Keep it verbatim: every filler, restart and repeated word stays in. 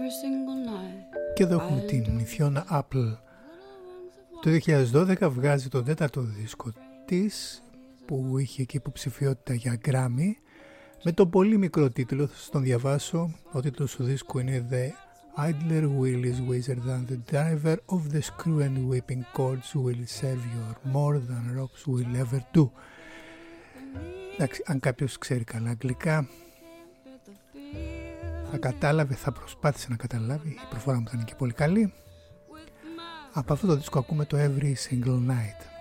Και εδώ έχουμε την Fiona Apple. Το δύο χιλιάδες δώδεκα βγάζει τον τέταρτο δίσκο της, που είχε και υποψηφιότητα για Grammy, με τον πολύ μικρό τίτλο, θα σας τον διαβάσω. Ο τίτλος του δίσκου είναι The Idler Wheel is wiser than the driver of the screw and whipping cords will serve you more than ropes will ever do. Εντάξει, αν κάποιος ξέρει καλά αγγλικά θα κατάλαβε, θα προσπάθησε να καταλάβει, η προφορά μου ήταν και πολύ καλή. Από αυτό το δίσκο ακούμε το Every Single Night.